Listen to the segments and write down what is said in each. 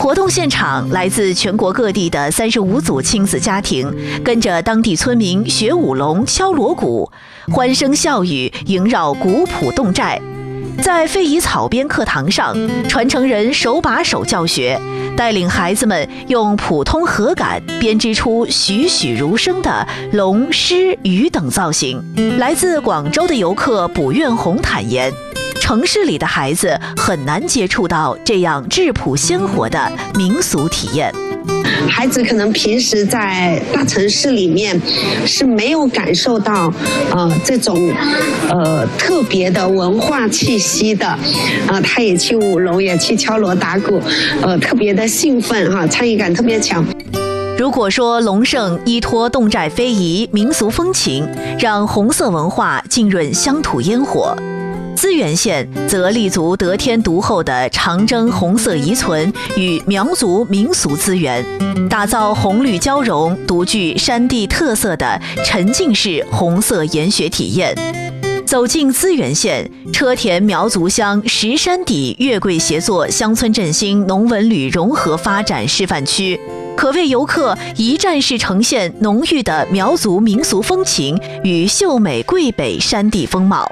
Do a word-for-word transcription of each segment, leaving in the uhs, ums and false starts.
活动现场，来自全国各地的三十五组亲子家庭，跟着当地村民学舞龙、敲锣鼓，欢声笑语萦绕古朴侗寨。在非遗草编课堂上，传承人手把手教学，带领孩子们用普通和感编织出栩栩如生的龙、狮、鱼等造型。来自广州的游客卜愿红坦言，城市里的孩子很难接触到这样质朴鲜活的民俗体验。 孩子可能平时在大城市里面是没有感受到呃这种呃特别的文化气息的，啊、呃，他也去舞龙，也去敲锣打鼓，呃，特别的兴奋哈、啊，参与感特别强。 如果说龙胜依托侗寨非遗民俗风情，让红色文化浸润乡土烟火，资源县则立足得天独厚的长征红色遗存与苗族民俗资源，打造红绿交融、独具山地特色的沉浸式红色研学体验。走进资源县车田苗族乡石山底月桂协作乡村振兴农文旅融合发展示范区，可为游客一站式呈现浓郁的苗族民俗风情与秀美桂北山地风貌。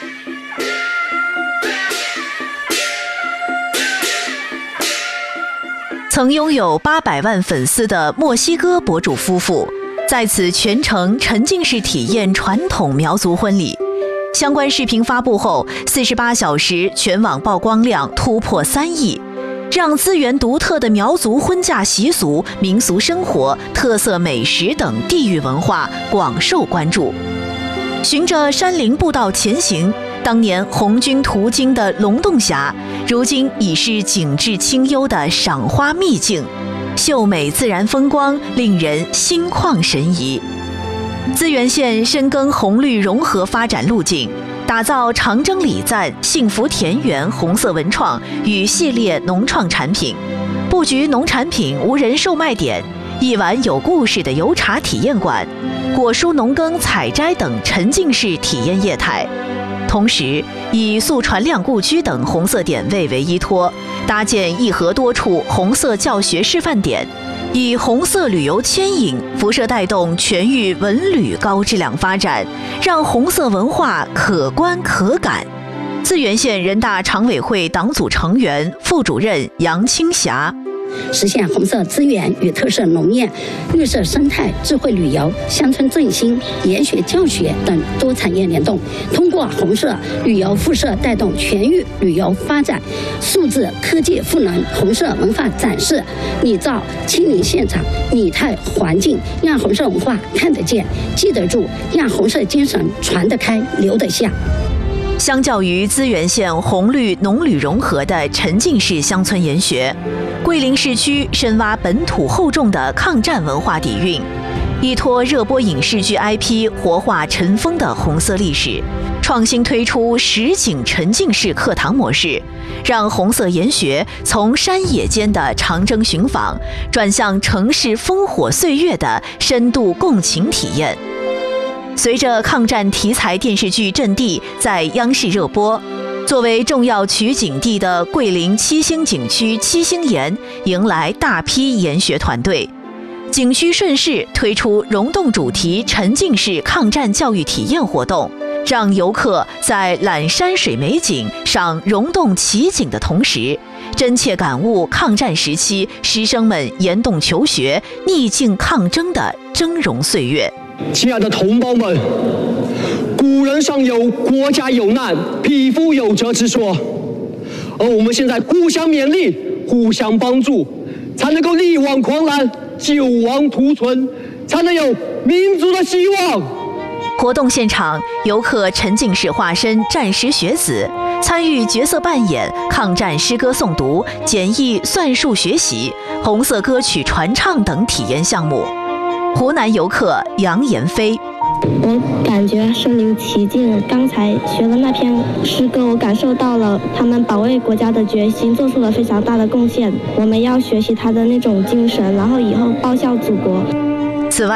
曾拥有八百万粉丝的墨西哥博主夫妇，在此全程沉浸式体验传统苗族婚礼。相关视频发布后，四十八小时全网曝光量突破三亿，让资源独特的苗族婚嫁习俗、民俗生活、特色美食等地域文化广受关注。循着山林步道前行，当年红军途经的龙洞峡，如今已是景致清幽的赏花秘境，秀美自然风光令人心旷神怡。资源县深耕红绿融合发展路径，打造长征礼赞、幸福田园红色文创与系列农创产品，布局农产品无人售卖点、一碗有故事的油茶体验馆、果蔬农耕采摘等沉浸式体验业态。同时，以素传亮故居等红色点位为依托，搭建一河多处红色教学示范点，以红色旅游牵引，辐射带动全域文旅高质量发展，让红色文化可观可感。资源县人大常委会党组成员、副主任杨青霞。 实现红色资源与特色农业、绿色生态、智慧旅游、乡村振兴、研学教学等多产业联动，通过红色旅游辐射带动全域旅游发展，数字科技赋能红色文化展示，拟造亲临现场拟态环境，让红色文化看得见、记得住，让红色精神传得开、留得下。 相较于资源县红绿农旅融合的沉浸式乡村研学，桂林市区深挖本土厚重的抗战文化底蕴，依托热播影视剧 I P 活化尘封的红色历史，创新推出实景沉浸式课堂模式，让红色研学从山野间的长征寻访，转向城市烽火岁月的深度共情体验。随着抗战题材电视剧阵地在央视热播，作为重要取景地的桂林七星景区七星岩迎来大批研学团队，景区顺势推出溶洞主题沉浸式抗战教育体验活动，让游客在览山水美景、赏溶洞奇景的同时，真切感悟抗战时期师生们严洞求学、逆境抗争的峥嵘岁月。 亲爱的同胞们，古人尚有国家有难，匹夫有责之说，而我们现在互相勉励，互相帮助，才能够力挽狂澜，救亡图存，才能有民族的希望。 活动现场，游客沉浸式化身战时学子，参与角色扮演、抗战诗歌诵读、简易算术学习、红色歌曲传唱等体验项目。湖南游客杨延飞， 我感觉身临其境。刚才学了那篇诗歌，我感受到了他们保卫国家的决心，做出了非常大的贡献。我们要学习他的那种精神，然后以后报效祖国。 此外，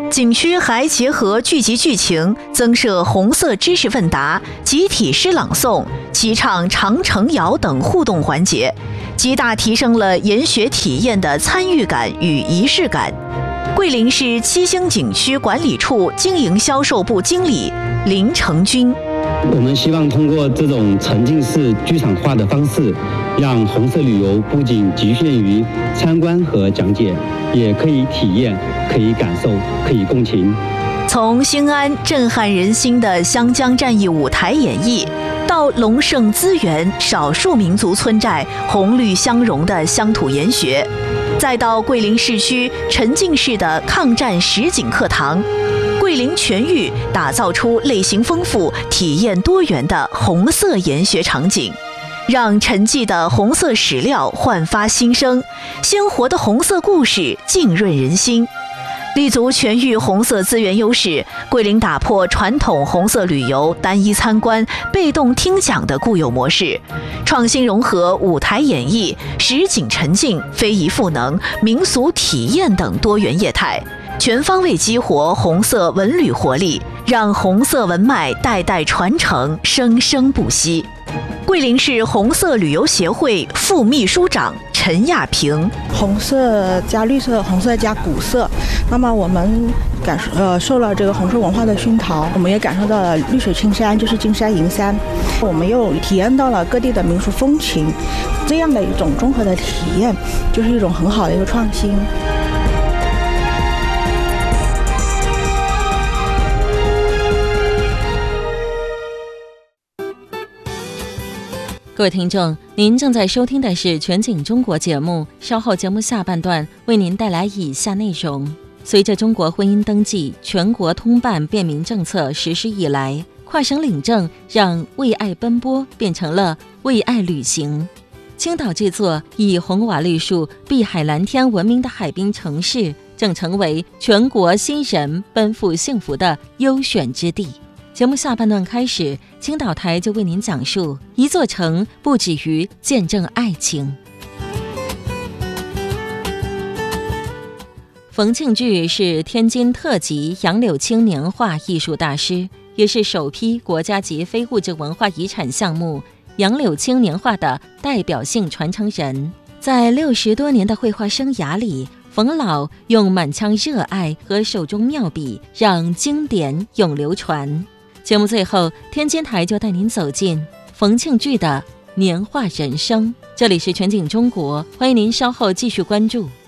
景区还结合剧集剧情，增设红色知识问答、集体诗朗诵、齐唱长城谣等互动环节，极大提升了研学体验的参与感与仪式感。桂林市七星景区管理处经营销售部经理林成军， 我们希望通过这种沉浸式剧场化的方式，让红色旅游不仅局限于参观和讲解，也可以体验、可以感受、可以共情。 从兴安震撼人心的湘江战役舞台演绎，到隆盛资源、少数民族村寨红绿相融的乡土研学，再到桂林市区沉浸式的抗战实景课堂，桂林全域打造出类型丰富、体验多元的红色研学场景，让沉寂的红色史料焕发新生，鲜活的红色故事浸润人心。立足全域红色资源优势，桂林打破传统红色旅游单一参观、被动听讲的固有模式，创新融合舞台演绎、实景沉浸、非遗赋能、民俗体验等多元业态，全方位激活红色文旅活力，让红色文脉代代传承，生生不息。桂林市红色旅游协会副秘书长陈亚平， 红色加绿色，红色加古色，那么我们感受呃受了这个红色文化的熏陶，我们也感受到了绿水青山就是金山银山，我们又体验到了各地的民俗风情，这样的一种综合的体验，就是一种很好的一个创新。 各位听众，您正在收听的是全景中国节目，稍后节目下半段为您带来以下内容。随着中国婚姻登记全国通办便民政策实施以来，跨省领证让为爱奔波变成了为爱旅行。青岛这座以红瓦绿树、碧海蓝天闻名的海滨城市，正成为全国新人奔赴幸福的优选之地。节目下半段开始，青岛台就为您讲述一座城不止于见证爱情。冯庆聚是天津特级杨柳青年画艺术大师，也是首批国家级非物质文化遗产项目杨柳青年画的代表性传承人。在六十多年的绘画生涯里，冯老用满腔热爱和手中妙笔，让经典永流传。节目最后，天津台就带您走进冯庆聚的年画人生。这里是全景中国，欢迎您稍后继续关注。